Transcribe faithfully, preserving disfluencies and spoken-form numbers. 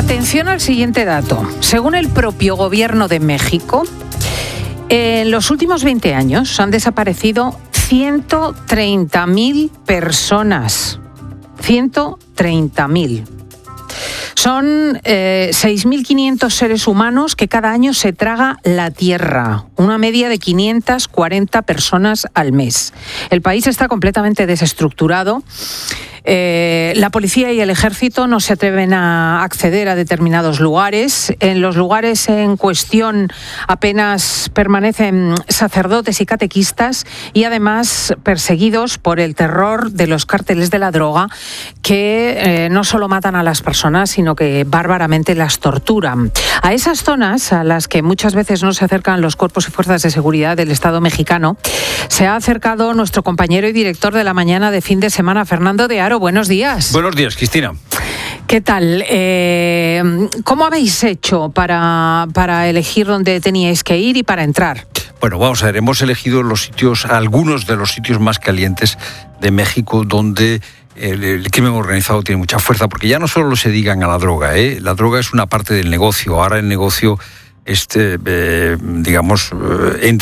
Atención al siguiente dato. Según el propio gobierno de México, en los últimos veinte años han desaparecido ciento treinta mil personas. ciento treinta mil. Son eh, seis mil quinientos seres humanos que cada año se traga la Tierra, una media de quinientas cuarenta personas al mes. El país está completamente desestructurado. Eh, la policía y el ejército no se atreven a acceder a determinados lugares. En los lugares en cuestión apenas permanecen sacerdotes y catequistas, y además perseguidos por el terror de los cárteles de la droga, que eh, no solo matan a las personas, sino que bárbaramente las torturan. A esas zonas, a las que muchas veces no se acercan los cuerpos y fuerzas de seguridad del Estado mexicano, se ha acercado nuestro compañero y director de La Mañana de Fin de Semana, Fernando de Aro. Buenos días. Buenos días, Cristina. ¿Qué tal? Eh, ¿Cómo habéis hecho para, para elegir dónde teníais que ir y para entrar? Bueno, vamos a ver, hemos elegido los sitios, algunos de los sitios más calientes de México, donde el, el crimen organizado tiene mucha fuerza, porque ya no solo se dedican a la droga, ¿eh? La droga es una parte del negocio. Ahora el negocio, este, eh, digamos, eh,